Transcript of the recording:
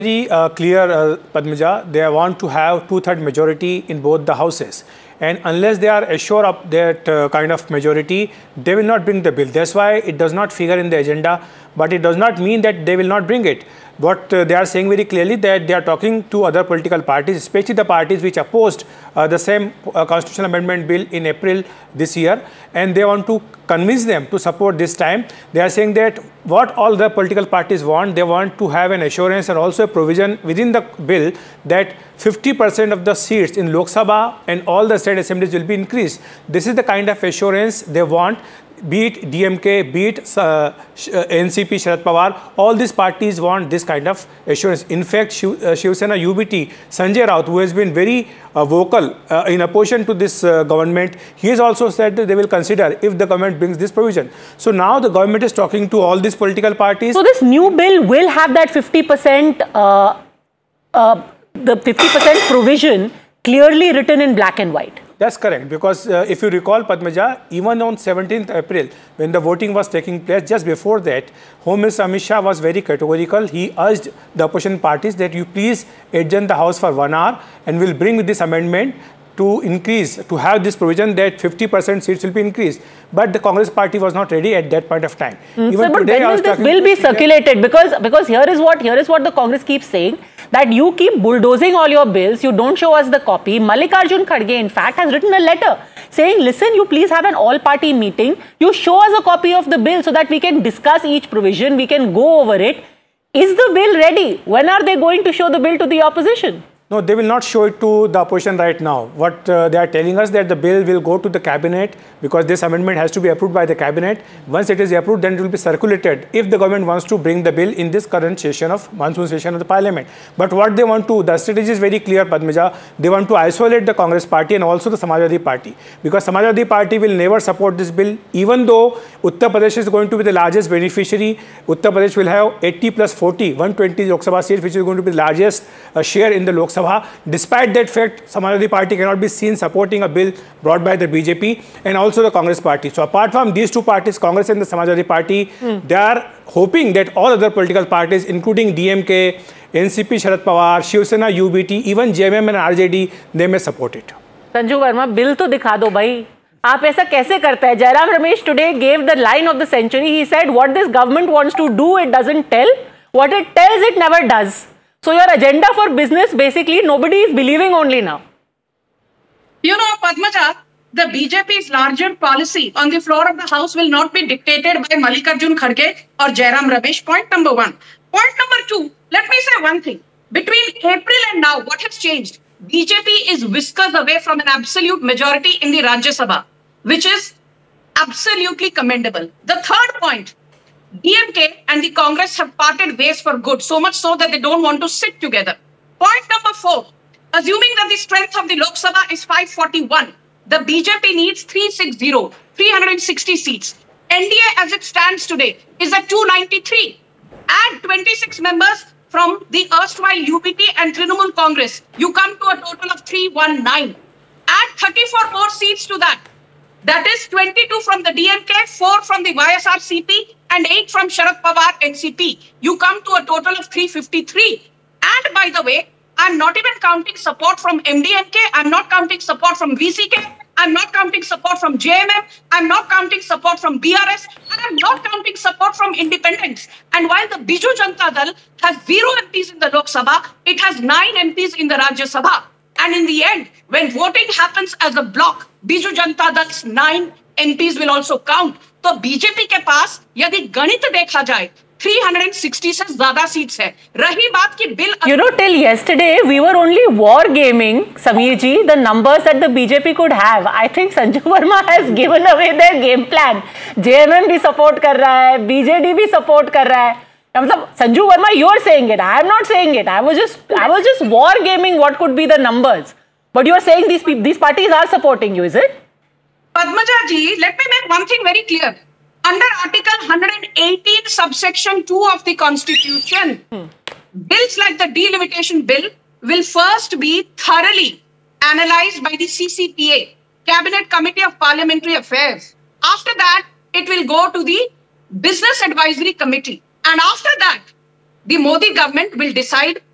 Very clear, Padmaja. They want to have two-third majority in both the houses, and unless they are assured of that kind of majority, they will not bring the bill. That's why it does not figure in the agenda, but it does not mean that they will not bring it. What they are saying very clearly, that they are talking to other political parties, especially the parties which opposed the same constitutional amendment bill in April this year, and they want to convince them to support this time. They are saying that what all the political parties want, they want to have an assurance and also a provision within the bill that 50% of the seats in Lok Sabha and all the state assemblies will be increased. This is the kind of assurance they want. Be it DMK, be it NCP, Sharad Pawar, all these parties want this kind of assurance. In fact, Shiv Sena UBT, Sanjay Raut, who has been very vocal in opposition to this government, he has also said that they will consider if the government brings this provision. So now the government is talking to all these political parties. So this new bill will have that 50%, the 50% provision clearly written in black and white. That's correct, because if you recall, Padmaja, even on 17th April, when the voting was taking place, just before that, Home Minister Amit Shah was very categorical. He urged the opposition parties that you please adjourn the House for 1 hour and will bring this amendment to increase, to have this provision that 50% seats will be increased. But the Congress party was not ready at that point of time. Even so, but today, when will this bill be circulated? Because here is what the Congress keeps saying, that you keep bulldozing all your bills, you don't show us the copy. Mallikarjun Kharge, in fact, has written a letter saying, listen, you please have an all-party meeting, you show us a copy of the bill so that we can discuss each provision, we can go over it. Is the bill ready? When are they going to show the bill to the opposition? No, they will not show it to the opposition right now. What they are telling us that the bill will go to the cabinet because this amendment has to be approved by the cabinet. Once it is approved, then it will be circulated if the government wants to bring the bill in this current session of monsoon session of the parliament. But what they want to, the strategy is very clear, Padmaja. They want to isolate the Congress party and also the Samajwadi party, because Samajwadi party will never support this bill, even though Uttar Pradesh is going to be the largest beneficiary. Uttar Pradesh will have 80 plus 40, 120 Lok Sabha seats, which is going to be the largest share in the Lok Sabha. Despite that fact, Samajwadi party cannot be seen supporting a bill brought by the BJP and also the Congress party. So apart from these two parties, Congress and the Samajwadi party, they are hoping that all other political parties, including DMK, NCP, Sharad Pawar, Shiv Sena, UBT, even JMM and RJD, they may support it. Sanju Verma, bill to dikha do bhai. आप ऐसा कैसे करता है? Jairam Ramesh today gave the line of the century. He said, what this government wants to do, it doesn't tell. What it tells, it never does. So your agenda for business, basically, nobody is believing only now. You know, Padmaja, the BJP's larger policy on the floor of the House will not be dictated by Mallikarjun Kharge or Jairam Ramesh. Point number one. Point number two, let me say one thing. Between April and now, what has changed? BJP is whiskers away from an absolute majority in the Rajya Sabha, which is absolutely commendable. The third point, DMK and the Congress have parted ways for good, so much so that they don't want to sit together. Point number four, assuming that the strength of the Lok Sabha is 541, the BJP needs 360 seats. NDA as it stands today is at 293. Add 26 members from the erstwhile UBT and Trinamool Congress, you come to a total of 319. Add 34 more seats to that. That is 22 from the DMK, 4 from the YSRCP, and 8 from Sharad Pawar NCP. You come to a total of 353. And by the way, I'm not even counting support from MDMK. I'm not counting support from VCK. I'm not counting support from JMM. I'm not counting support from BRS. And I'm not counting support from independents. And while the Biju Janata Dal has 0 MPs in the Lok Sabha, it has 9 MPs in the Rajya Sabha. And in the end, when voting happens as a block, Biju Janata Dal's 9 MPs will also count. तो BJP के पास यदि गणित देखा जाए 360 से ज्यादा seats है. रही बात की bill, you know, till yesterday we were only war gaming, Sameer ji, the numbers that the BJP could have. I think Sanju Verma has given away their game plan. JMM भी support कर रहा है, BJD भी support कर रहा है. मतलब Sanju Verma, you are saying it. I am not saying it. I was just war gaming what could be the numbers. But you are saying these parties are supporting you, is it? Padmaja ji, let me make one thing very clear. Under Article 118, subsection 2 of the Constitution, bills like the delimitation bill will first be thoroughly analyzed by the CCPA, Cabinet Committee of Parliamentary Affairs. After that, it will go to the Business Advisory Committee. And after that, the Modi government will decide